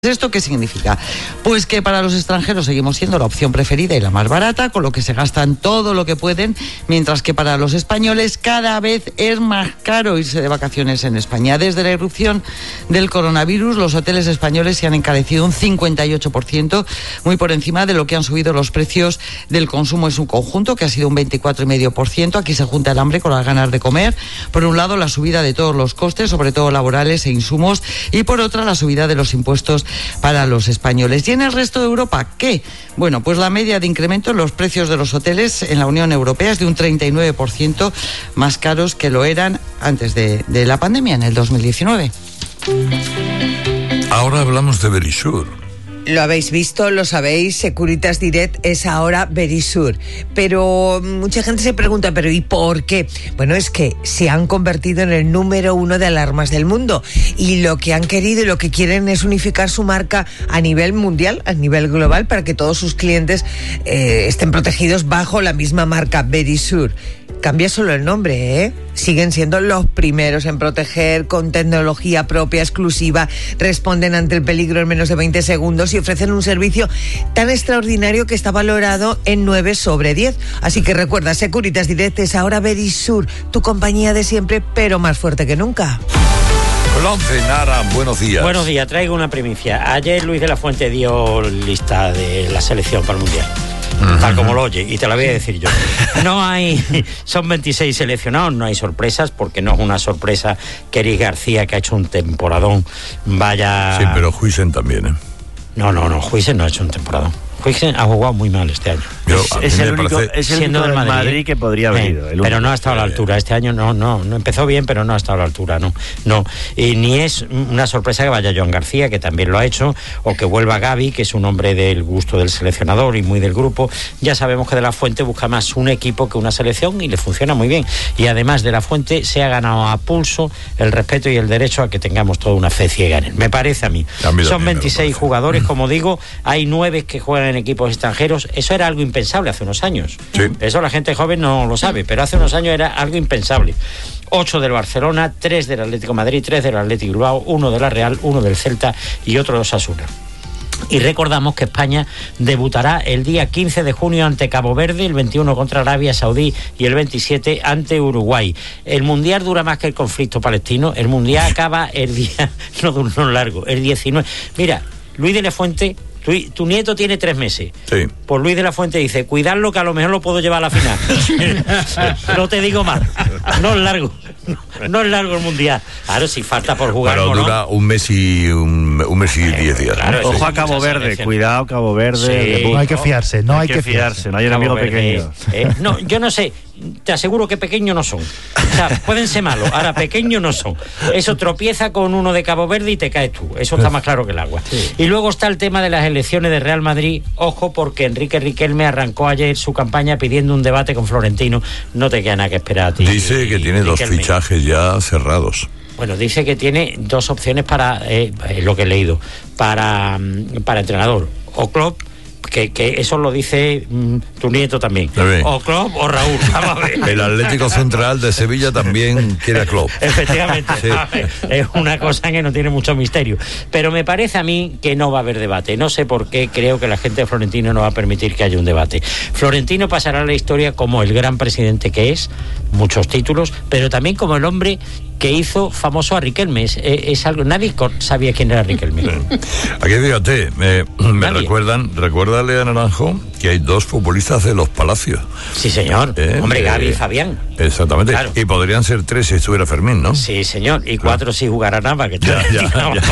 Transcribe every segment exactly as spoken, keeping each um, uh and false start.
¿Esto qué significa? Pues que para los extranjeros seguimos siendo la opción preferida y la más barata, con lo que se gastan todo lo que pueden, mientras que para los españoles cada vez es más caro irse de vacaciones en España. Desde la irrupción del coronavirus, los hoteles españoles se han encarecido un cincuenta y ocho por ciento, muy por encima de lo que han subido los precios del consumo en su conjunto, que ha sido un veinticuatro coma cinco por ciento. Aquí se junta el hambre con las ganas de comer. Por un lado, la subida de todos los costes, sobre todo laborales e insumos, y por otra, la subida de los impuestos para los españoles. ¿Y en el resto de Europa qué? Bueno, pues la media de incremento en los precios de los hoteles en la Unión Europea es de un treinta y nueve por ciento más caros que lo eran antes de, de la pandemia, en el dos mil diecinueve. Ahora hablamos de Verisur. Lo habéis visto, lo sabéis, Securitas Direct es ahora Verisur. Pero mucha gente se pregunta, ¿pero y por qué? Bueno, es que se han convertido en el número uno de alarmas del mundo. Y lo que han querido y lo que quieren es unificar su marca a nivel mundial, a nivel global, para que todos sus clientes eh, estén protegidos bajo la misma marca Verisur. Cambia solo el nombre, ¿eh? Siguen siendo los primeros en proteger con tecnología propia, exclusiva, responden ante el peligro en menos de veinte segundos y ofrecen un servicio tan extraordinario que está valorado en nueve sobre diez. Así que recuerda, Securitas Direct es ahora Verisur, tu compañía de siempre, pero más fuerte que nunca. Colonce, Nara, buenos días. Buenos días, traigo una primicia. Ayer Luis de la Fuente dio lista de la selección para el Mundial. Uh-huh. Tal como lo oye, y te la voy a decir yo. No hay, son veintiséis seleccionados, no hay sorpresas, porque no es una sorpresa que Eric García, que ha hecho un temporadón, vaya... Sí, pero Huijsen también, ¿eh? No, no, no, Huijsen no ha hecho un temporadón. Huijsen ha jugado muy mal este año. Yo, es, es el único, es el único del Madrid, Madrid que podría haber ido. Eh, pero no ha estado a la altura. Este año no, no, no empezó bien, pero no ha estado a la altura, no. no. Y ni es una sorpresa que vaya Joan García, que también lo ha hecho, o que vuelva Gavi, que es un hombre del gusto del seleccionador y muy del grupo. Ya sabemos que De la Fuente busca más un equipo que una selección y le funciona muy bien. Y además De la Fuente se ha ganado a pulso el respeto y el derecho a que tengamos toda una fe ciega en él. Me parece a mí. A Son veintiséis jugadores, como digo, hay nueve que juegan en equipos extranjeros. Eso era algo impensable hace unos años. Sí. Eso la gente joven no lo sabe, pero hace unos años era algo impensable. Ocho del Barcelona, tres del Atlético de Madrid, tres del Atlético Bilbao, uno de la Real, uno del Celta y otro de Osasuna. Y recordamos que España debutará el día quince de junio ante Cabo Verde, el veintiuno contra Arabia Saudí y el veintisiete ante Uruguay. El Mundial dura más que el conflicto palestino. El Mundial acaba el día, no de un largo, el diecinueve. Mira, Luis de la Fuente... Tu, tu nieto tiene tres meses. Sí. Pues Luis de la Fuente dice, cuidadlo que a lo mejor lo puedo llevar a la final. No te digo más. No es largo. No, no es largo el Mundial. Claro, si falta por jugar. Pero dura ¿no? un mes y un, un mes y eh, diez días. Claro, ojo a Cabo Verde, selección. Cuidado Cabo Verde. Sí. No hay que fiarse, no hay, hay que, que fiarse. fiarse. No hay un Cabo amigo Verde, pequeño. Eh, no, yo no sé. Te aseguro que pequeños no son. O sea, pueden ser malos, ahora pequeños no son. Eso tropieza con uno de Cabo Verde y te caes tú. Eso está más claro que el agua. Sí. Y luego está el tema de las elecciones de Real Madrid. Ojo, porque Enrique Riquelme arrancó ayer su campaña pidiendo un debate con Florentino. No te queda nada que esperar a ti. Dice que tiene dos Riquelme. fichajes ya cerrados. Bueno, dice que tiene dos opciones para, eh, lo que he leído, para, para entrenador. O Klopp, Que, que eso lo dice mmm, tu nieto también. O Klopp o Raúl. Vamos a ver. El Atlético Central de Sevilla también quiere a Klopp. Efectivamente. Sí. Es una cosa que no tiene mucho misterio. Pero me parece a mí que no va a haber debate. No sé por qué creo que la gente de Florentino no va a permitir que haya un debate. Florentino pasará a la historia como el gran presidente que es, muchos títulos, pero también como el hombre que hizo famoso a Riquelme. Es, es algo, nadie sabía quién era Riquelme. Aquí fíjate, me, me recuerdan, recuérdale a Naranjo que hay dos futbolistas de los Palacios. Sí, señor. ¿Eh? Hombre, Gavi y Fabián. Exactamente. Claro. Y podrían ser tres si estuviera Fermín, ¿no? Sí, señor. Y cuatro claro. si jugara Nava, que ya, ya,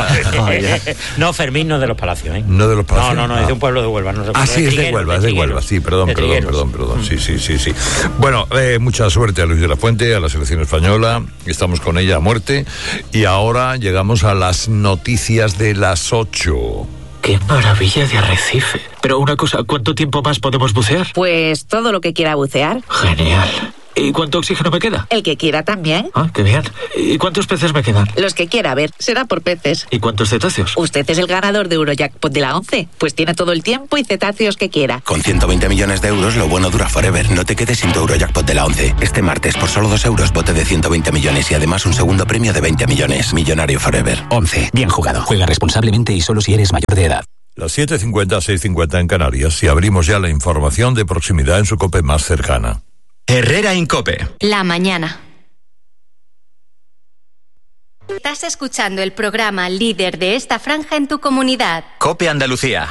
ya. No, Fermín no es de los Palacios, ¿eh? No de los Palacios. No, no, no, ah. es de un pueblo de Huelva. No ah, sí, es de Huelva, es de Huelva. Sí, perdón, perdón, perdón, perdón. Sí, sí, sí, sí. Bueno, eh, mucha suerte a Luis de la Fuente, a la selección española. Estamos con ella a muerte. Y ahora llegamos a las noticias de las ocho. ¡Qué maravilla de arrecife! Pero una cosa, ¿cuánto tiempo más podemos bucear? Pues todo lo que quiera bucear. Genial. ¿Y cuánto oxígeno me queda? El que quiera también. Ah, qué bien. ¿Y cuántos peces me quedan? Los que quiera, a ver, será por peces. ¿Y cuántos cetáceos? Usted es el ganador de Eurojackpot de la once, pues tiene todo el tiempo y cetáceos que quiera. Con ciento veinte millones de euros, lo bueno dura forever. No te quedes sin tu Eurojackpot de la once. Este martes, por solo dos euros, bote de ciento veinte millones y además un segundo premio de veinte millones. Millonario forever. once. Bien jugado. Juega responsablemente y solo si eres mayor de edad. Las siete cincuenta, seis cincuenta en Canarias y abrimos ya la información de proximidad en su COPE más cercana. Herrera Incope. La mañana. Estás escuchando el programa líder de esta franja en tu comunidad. COPE Andalucía.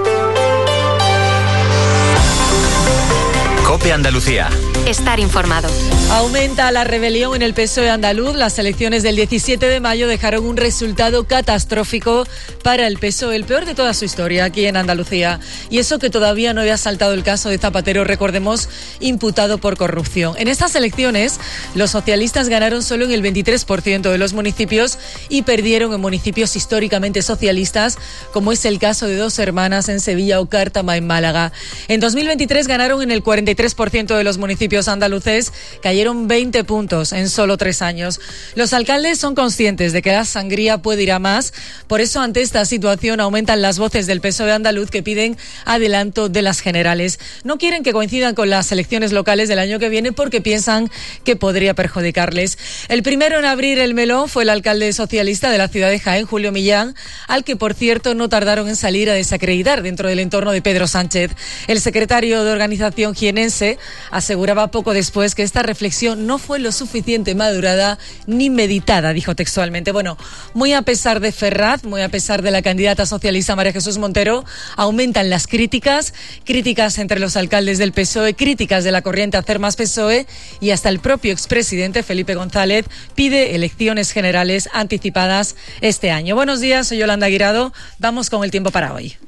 COPE Andalucía. Estar informado. Aumenta la rebelión en el P S O E andaluz. Las elecciones del diecisiete de mayo dejaron un resultado catastrófico para el P S O E, el peor de toda su historia aquí en Andalucía. Y eso que todavía no había saltado el caso de Zapatero, recordemos, imputado por corrupción. En estas elecciones, los socialistas ganaron solo en el veintitrés por ciento de los municipios y perdieron en municipios históricamente socialistas, como es el caso de Dos Hermanas en Sevilla o Cártama en Málaga. En dos mil veintitrés ganaron en el cuarenta y tres por ciento de los municipios andaluces, cayeron veinte puntos en solo tres años. Los alcaldes son conscientes de que la sangría puede ir a más, por eso ante esta situación aumentan las voces del P S O E andaluz que piden adelanto de las generales. No quieren que coincidan con las elecciones locales del año que viene porque piensan que podría perjudicarles. El primero en abrir el melón fue el alcalde socialista de la ciudad de Jaén, Julio Millán, al que por cierto no tardaron en salir a desacreditar dentro del entorno de Pedro Sánchez. El secretario de organización jienense aseguraba poco después que esta reflexión no fue lo suficiente madurada ni meditada, dijo textualmente. Bueno, muy a pesar de Ferraz, muy a pesar de la candidata socialista María Jesús Montero, aumentan las críticas, críticas entre los alcaldes del P S O E, críticas de la corriente Hacer Más P S O E y hasta el propio expresidente Felipe González pide elecciones generales anticipadas este año. Buenos días, soy Yolanda Guirado. Vamos con el tiempo para hoy.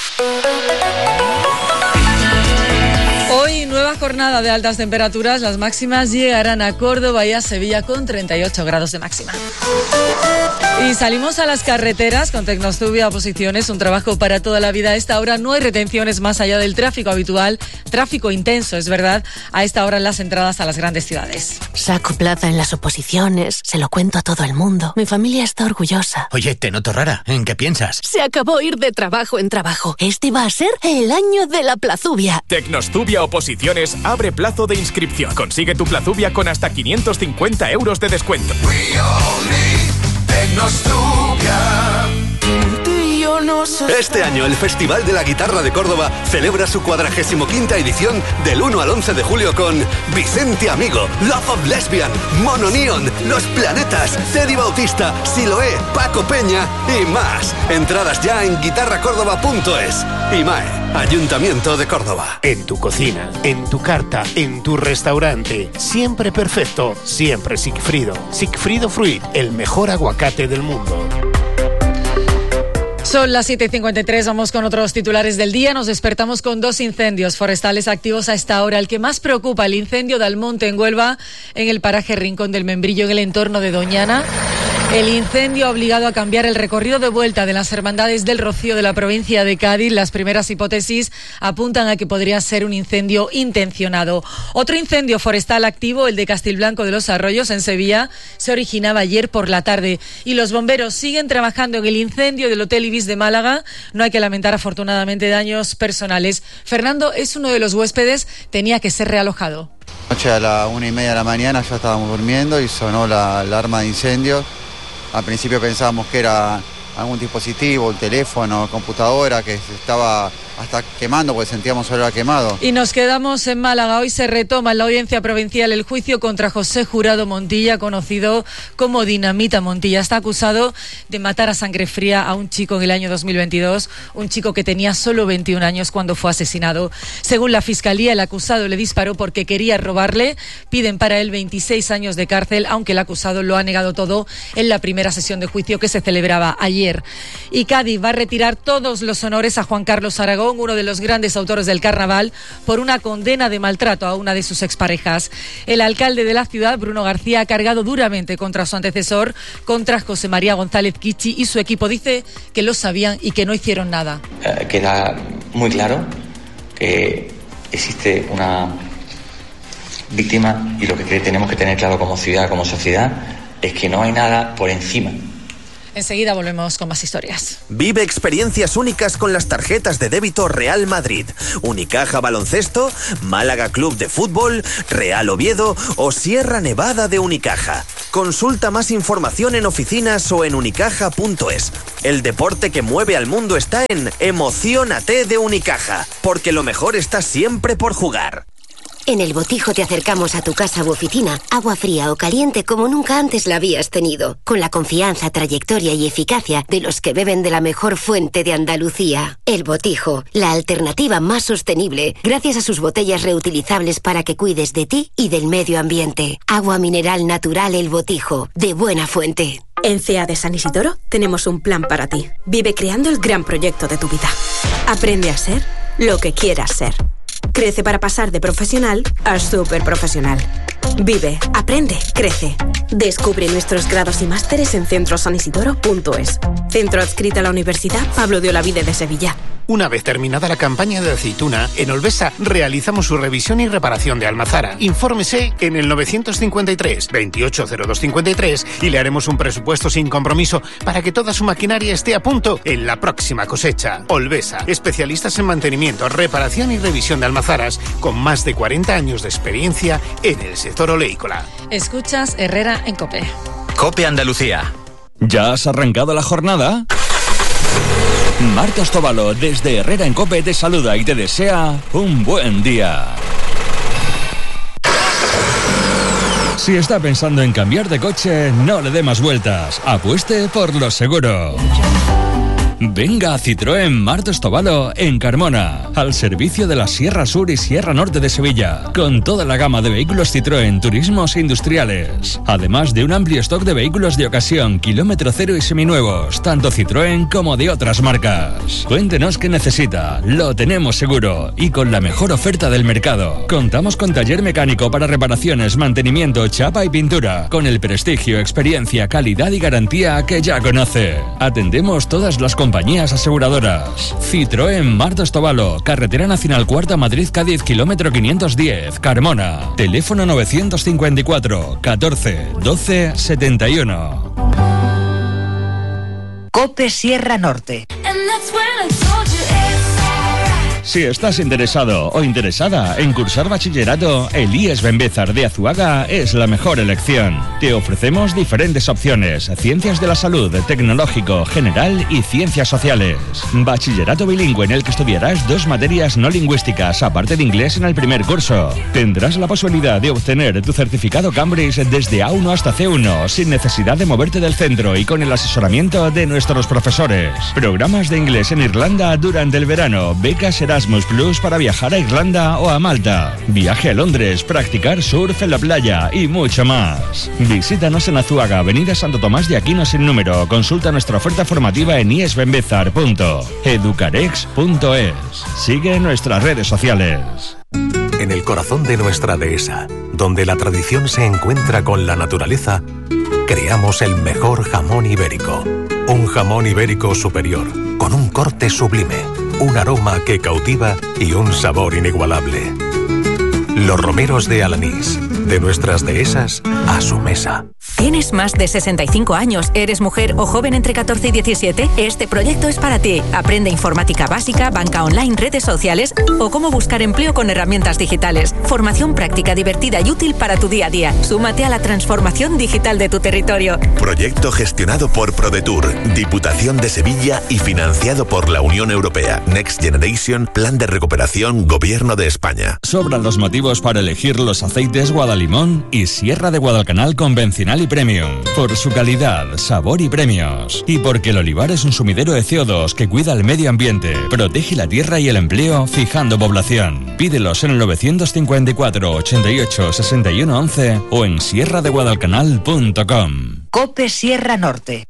Hoy, nueva jornada de altas temperaturas. Las máximas llegarán a Córdoba y a Sevilla con treinta y ocho grados de máxima. Y salimos a las carreteras con Tecnostubia Oposiciones, un trabajo para toda la vida. A esta hora no hay retenciones más allá del tráfico habitual. Tráfico intenso, es verdad, a esta hora en las entradas a las grandes ciudades. Saco plaza en las oposiciones, se lo cuento a todo el mundo. Mi familia está orgullosa. Oye, te noto rara. ¿En qué piensas? Se acabó ir de trabajo en trabajo. Este va a ser el año de la plazubia. Tecnostubia Oposiciones abre plazo de inscripción. Consigue tu plazubia con hasta quinientos cincuenta euros de descuento. Este año el Festival de la Guitarra de Córdoba celebra su cuadragésimo quinta edición del uno al once de julio con Vicente Amigo, Love of Lesbian, Mono Neon, Los Planetas, Teddy Bautista, Siloé, Paco Peña y más. Entradas ya en guitarra córdoba punto es. IMAE, Ayuntamiento de Córdoba. En tu cocina, en tu carta, en tu restaurante, siempre perfecto, siempre Sigfrido. Sigfrido Fruit, el mejor aguacate del mundo. Son las siete y cincuenta y tres, vamos con otros titulares del día. Nos despertamos con dos incendios forestales activos a esta hora. El que más preocupa, el incendio de Almonte en Huelva, en el paraje Rincón del Membrillo, en el entorno de Doñana. El incendio ha obligado a cambiar el recorrido de vuelta de las Hermandades del Rocío de la provincia de Cádiz. Las primeras hipótesis apuntan a que podría ser un incendio intencionado. Otro incendio forestal activo, el de Castilblanco de los Arroyos, en Sevilla, se originaba ayer por la tarde. Y los bomberos siguen trabajando en el incendio del Hotel Ibis de Málaga. No hay que lamentar afortunadamente daños personales. Fernando es uno de los huéspedes, tenía que ser realojado. Anoche a la una y media de la mañana ya estábamos durmiendo y sonó la alarma de incendio. Al principio pensábamos que era algún dispositivo, un teléfono, computadora, que se estaba hasta quemando porque sentíamos olor a quemado. Y nos quedamos en Málaga. Hoy se retoma en la Audiencia Provincial el juicio contra José Jurado Montilla, conocido como Dinamita Montilla. Está acusado de matar a sangre fría a un chico en el año dos mil veintidós, un chico que tenía solo veintiún años cuando fue asesinado. Según la Fiscalía, el acusado le disparó porque quería robarle. Piden para él veintiséis años de cárcel, aunque el acusado lo ha negado todo en la primera sesión de juicio que se celebraba ayer. Y Cádiz va a retirar todos los honores a Juan Carlos Aragón, uno de los grandes autores del carnaval, por una condena de maltrato a una de sus exparejas. El alcalde de la ciudad, Bruno García, ha cargado duramente contra su antecesor, contra José María González Kichi y su equipo. Dice que lo sabían y que no hicieron nada. Eh, queda muy claro que existe una víctimas, y lo que tenemos que tener claro como ciudad, como sociedad, es que no hay nada por encima. Enseguida volvemos con más historias. Vive experiencias únicas con las tarjetas de débito Real Madrid, Unicaja Baloncesto, Málaga Club de Fútbol, Real Oviedo o Sierra Nevada de Unicaja. Consulta más información en oficinas o en unicaja punto es. El deporte que mueve al mundo está en Emociónate de Unicaja, porque lo mejor está siempre por jugar. En El Botijo te acercamos a tu casa u oficina agua fría o caliente como nunca antes la habías tenido, con la confianza, trayectoria y eficacia de los que beben de la mejor fuente de Andalucía. El Botijo, la alternativa más sostenible, gracias a sus botellas reutilizables para que cuides de ti y del medio ambiente. Agua mineral natural El Botijo, de buena fuente. En C E A de San Isidoro tenemos un plan para ti. Vive creando el gran proyecto de tu vida. Aprende a ser lo que quieras ser. Crece para pasar de profesional a súper profesional. Vive, aprende, crece. Descubre nuestros grados y másteres en centro san isidoro punto es. Centro adscrito a la Universidad Pablo de Olavide de Sevilla. Una vez terminada la campaña de aceituna, en Olvesa realizamos su revisión y reparación de almazara. Infórmese en el novecientos cincuenta y tres, veintiocho cero dos cincuenta y tres y le haremos un presupuesto sin compromiso para que toda su maquinaria esté a punto en la próxima cosecha. Olvesa, especialistas en mantenimiento, reparación y revisión de almazaras con más de cuarenta años de experiencia en el sector oleícola. Escuchas Herrera en COPE. COPE Andalucía. ¿Ya has arrancado la jornada? Marta Ostóvalo, desde Herrera en COPE, te saluda y te desea un buen día. Si está pensando en cambiar de coche, no le dé más vueltas. Apueste por lo seguro. Venga a Citroën Marta Ostóvalo en Carmona, al servicio de la Sierra Sur y Sierra Norte de Sevilla, con toda la gama de vehículos Citroën turismos e industriales, además de un amplio stock de vehículos de ocasión, kilómetro cero y seminuevos, tanto Citroën como de otras marcas. Cuéntenos qué necesita, lo tenemos seguro y con la mejor oferta del mercado. Contamos con taller mecánico para reparaciones, mantenimiento, chapa y pintura, con el prestigio, experiencia, calidad y garantía que ya conoce. Atendemos todas las compañías Compañías aseguradoras. Citroën Marta Ostóvalo, Carretera Nacional Cuarta Madrid-Cádiz, kilómetro quinientos diez, Carmona. Teléfono novecientos cincuenta y cuatro, catorce, doce, setenta y uno. COPE Sierra Norte. Si estás interesado o interesada en cursar bachillerato, el I E S Benbézar de Azuaga es la mejor elección. Te ofrecemos diferentes opciones: ciencias de la salud, tecnológico, general y ciencias sociales. Bachillerato bilingüe en el que estudiarás dos materias no lingüísticas, aparte de inglés en el primer curso. Tendrás la posibilidad de obtener tu certificado Cambridge desde A uno hasta C uno, sin necesidad de moverte del centro y con el asesoramiento de nuestros profesores. Programas de inglés en Irlanda durante el verano, becas Erasmus Plus para viajar a Irlanda o a Malta, viaje a Londres, practicar surf en la playa y mucho más. Visítanos en Azuaga, avenida Santo Tomás de Aquino sin número. Consulta nuestra oferta formativa en iesbenbezar punto educarex punto es. Sigue nuestras redes sociales. En el corazón de nuestra dehesa, donde la tradición se encuentra con la naturaleza, creamos el mejor jamón ibérico. Un jamón ibérico superior, con un corte sublime, un aroma que cautiva y un sabor inigualable. Los romeros de Alanís, de nuestras dehesas a su mesa. ¿Tienes más de sesenta y cinco años, eres mujer o joven entre catorce y diecisiete? Este proyecto es para ti. Aprende informática básica, banca online, redes sociales o cómo buscar empleo con herramientas digitales. Formación práctica, divertida y útil para tu día a día. Súmate a la transformación digital de tu territorio. Proyecto gestionado por ProDetour, Diputación de Sevilla y financiado por la Unión Europea. Next Generation, Plan de Recuperación, Gobierno de España. Sobran los motivos para elegir los aceites Guadalimón y Sierra de Guadalcanal convencional y premium, por su calidad, sabor y premios, y porque el olivar es un sumidero de C O dos que cuida el medio ambiente, protege la tierra y el empleo, fijando población. Pídelos en el novecientos cincuenta y cuatro, ochenta y ocho, sesenta y uno, once o en sierra de guadalcanal punto com. COPE Sierra Norte.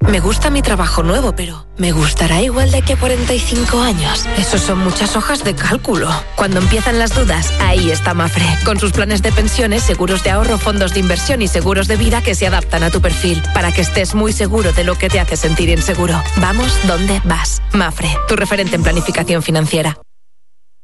Me gusta mi trabajo nuevo, pero ¿me gustará igual de aquí a cuarenta y cinco años? Eso son muchas hojas de cálculo. Cuando empiezan las dudas, ahí está Mafre. Con sus planes de pensiones, seguros de ahorro, fondos de inversión y seguros de vida que se adaptan a tu perfil, para que estés muy seguro de lo que te hace sentir inseguro. Vamos donde vas. Mafre, tu referente en planificación financiera.